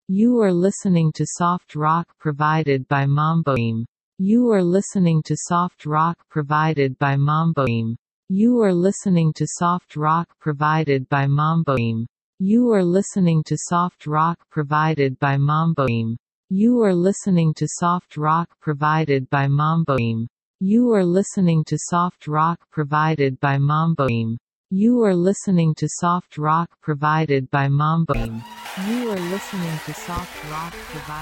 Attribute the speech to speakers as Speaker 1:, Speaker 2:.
Speaker 1: You are listening to soft rock provided by Mamboim. You are listening to soft rock provided by Mamboim. You are listening to soft rock provided by Mamboim. You are listening to soft rock provided by Mamboim. You are listening to soft rock provided by Mamboim. You are listening to soft rock provided by Mamboim. You are listening to soft rock provided by Mamboim. You are listening to soft rock provided